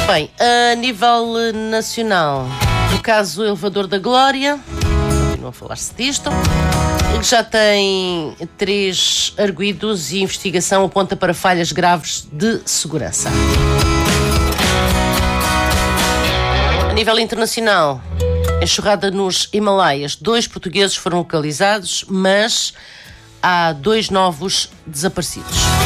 Bem, a nível nacional, o caso Elevador da Glória, continuam a falar-se disto, já tem 3 arguidos e a investigação aponta para falhas graves de segurança. A nível internacional, enxurrada nos Himalaias, 2 portugueses foram localizados, mas há 2 novos desaparecidos.